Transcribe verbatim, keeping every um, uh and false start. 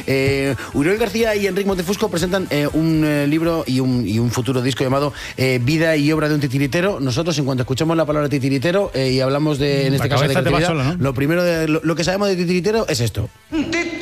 Eh, Uriol García y Enric Montefusco presentan eh, un eh, libro y un, y un futuro disco llamado eh, Vida y obra de un titiritero. Nosotros, en cuanto escuchamos la palabra titiritero eh, y hablamos de, en este La caso, de cabeza te va creatividad, sola, ¿no? lo primero, de, lo, lo que sabemos de titiritero es esto. Titiritero.